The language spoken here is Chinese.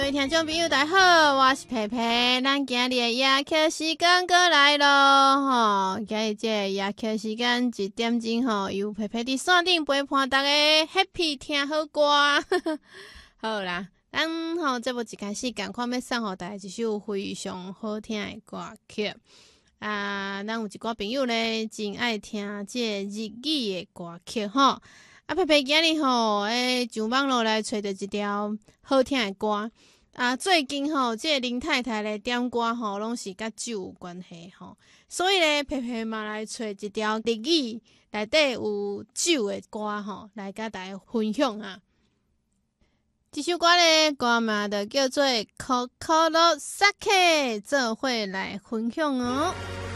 各位听众朋友，大家好，我是佩佩。咱今日的夜课时间过来咯，今日这个夜课时间1点钟吼，由佩佩伫线顶陪伴大家 happy 听好歌。好啦，咱节目一开始赶快要送互大家一首非常好听的歌曲。咱有一寡朋友咧，真爱听这个日语的歌曲吼。佩佩今日上网络来找到一条好听的歌。最近这个林太太咧点歌拢是甲酒有关系所以咧佩佩嘛来找一条日语内底有酒的歌来甲大家分享啊。这首歌咧歌名就叫做《Kokoro Sake》，做伙来分享哦。